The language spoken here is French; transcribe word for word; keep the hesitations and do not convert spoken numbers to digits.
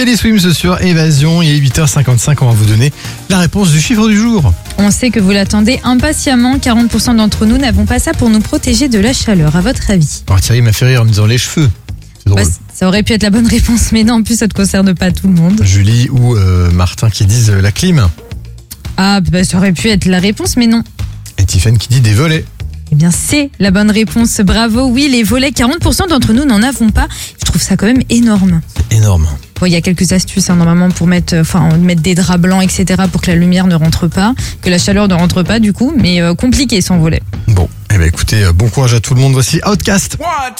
Kelly Swims sur Évasion. Il est huit heures cinquante-cinq, on va vous donner la réponse du chiffre du jour. On sait que vous l'attendez impatiemment. quarante pour cent d'entre nous n'avons pas ça pour nous protéger de la chaleur. À votre avis? Alors Thierry m'a fait rire en me disant les cheveux. C'est drôle. Bah, ça aurait pu être la bonne réponse, mais non, en plus ça ne concerne pas tout le monde. Julie ou euh, Martin qui disent euh, la clim. Ah, bah, ça aurait pu être la réponse, mais non. Et Tiffany qui dit des volets. Eh bien, c'est la bonne réponse. Bravo. Oui, les volets, quarante pour cent d'entre nous n'en avons pas. Je trouve ça quand même énorme. C'est énorme. Bon, il y a quelques astuces hein, normalement pour mettre, enfin, mettre des draps blancs, et cetera pour que la lumière ne rentre pas, que la chaleur ne rentre pas du coup, mais euh, compliqué sans volet. Bon, eh ben écoutez, euh, bon courage à tout le monde. Voici Outcast. What?